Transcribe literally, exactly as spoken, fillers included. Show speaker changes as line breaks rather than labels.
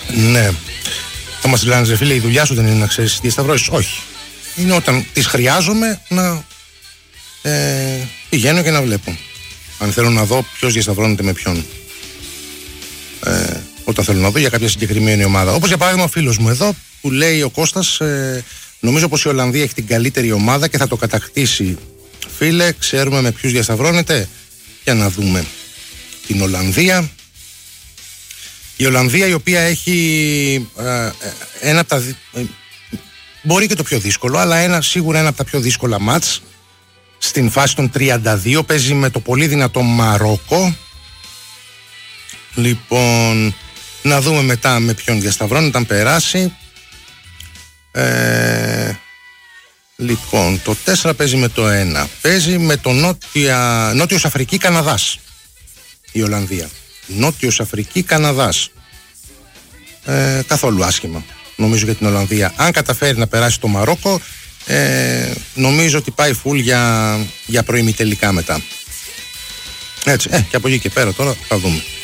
Ναι. Θα μας λένε, ρε φίλε, η δουλειά σου δεν είναι να ξέρεις τι διασταυρώσεις. Όχι. Είναι όταν τις χρειάζομαι να ε, πηγαίνω και να βλέπω. Αν θέλω να δω ποιος διασταυρώνεται με ποιον. Ε, όταν θέλω να δω για κάποια συγκεκριμένη ομάδα. Όπως για παράδειγμα ο φίλος μου εδώ που λέει ο Κώστας, ε, νομίζω πως η Ολλανδία έχει την καλύτερη ομάδα και θα το κατακτήσει. Φίλε, ξέρουμε με ποιους διασταυρώνεται. Για να δούμε την Ολλανδία. Η Ολλανδία η οποία έχει ε, ένα από τα ε, μπορεί και το πιο δύσκολο, αλλά ένα, σίγουρα ένα από τα πιο δύσκολα μάτς στην φάση των τριάντα δύο. Παίζει με το πολύ δυνατό Μαρόκο. Λοιπόν, να δούμε μετά με ποιον διασταυρώνει όταν περάσει. ε, Λοιπόν, το τέσσερα παίζει με το ένα. Παίζει με το Νότια, Νότιος Αφρική Καναδάς η Ολλανδία. Νότιος Αφρική Καναδάς. ε, Καθόλου άσχημα νομίζω για την Ολλανδία. Αν καταφέρει να περάσει το Μαρόκο, ε, νομίζω ότι πάει full για, για προημιτελικά μετά. Έτσι, ε, και από εκεί και πέρα τώρα θα δούμε.